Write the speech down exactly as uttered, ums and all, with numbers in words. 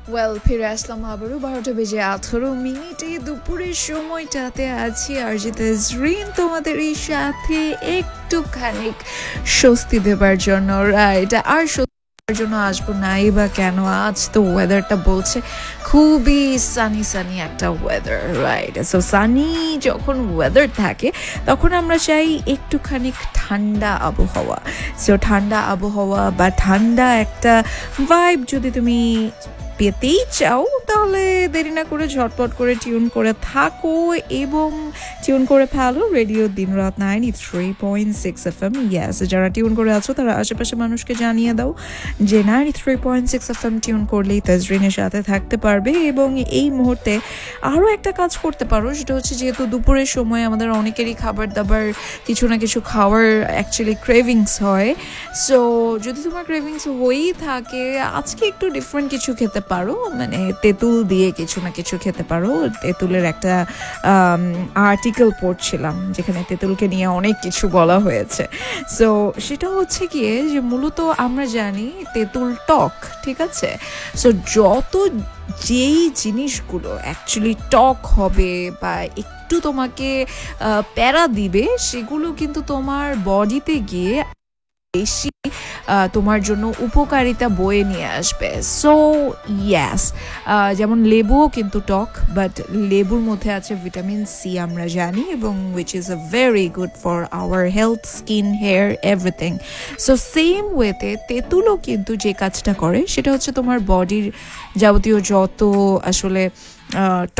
well ফিরে আসলাম আবারও বারোটা বেজে আঠারো মিনিটে দুপুরের সময়টাতে আছি আর যেতে ঋণ তোমাদের এই সাথে একটুখানি স্বস্তি দেবার জন্য রাইট আর স্বস্তির জন্য আসবো নাই বা কেন আজ তো ওয়েদারটা বলছে খুবই সানি সানি একটা ওয়েদার রাইট সো সানি যখন ওয়েদার থাকে তখন আমরা চাই একটুখানি ঠান্ডা আবহাওয়া সো ঠান্ডা আবহাওয়া বা ঠান্ডা একটা ভাইব যদি তুমি পেতেই চাও তাহলে দেরি না করে ঝটপট করে টিউন করে থাকো এবং টিউন করে ফেলো রেডিও দিন রাত ninety three point six F M ইয়াস যারা টিউন করে আছো তারা আশেপাশে মানুষকে জানিয়ে দাও যে ninety three point six F M tune করলেই তাজরিনের সাথে থাকতে পারবে এবং এই মুহূর্তে আরও একটা কাজ করতে পারো সেটা হচ্ছে যেহেতু দুপুরের সময় আমাদের অনেকেরই খাবার দাবার কিছু না কিছু খাওয়ার অ্যাকচুয়ালি ক্রেভিংস হয় সো যদি তোমার ক্রেভিংস হয়েই থাকে আজকে একটু ডিফারেন্ট কিছু খেতে পারো মানে তেঁতুল দিয়ে কিছু না কিছু খেতে পারো তেঁতুলের একটা আর্টিকেল পড়ছিলাম যেখানে তেঁতুলকে নিয়ে অনেক কিছু বলা হয়েছে সো সেটা হচ্ছে গিয়ে যে মূলত আমরা জানি তেঁতুল টক ঠিক আছে সো যত যেই জিনিসগুলো অ্যাকচুয়ালি টক হবে বা একটু তোমাকে প্যারা দিবে সেগুলো কিন্তু তোমার বডিতে গিয়ে বেশি তোমার জন্য উপকারিতা বয়ে নিয়ে আসবে সো ইয়াস যেমন লেবুও কিন্তু টক বাট লেবুর মধ্যে আছে ভিটামিন সি আমরা জানি এবং which is a very good for our health skin hair everything so same ওয়েতে তেঁতুলও কিন্তু যে কাজটা করে সেটা হচ্ছে তোমার বডির যাবতীয় যত আসলে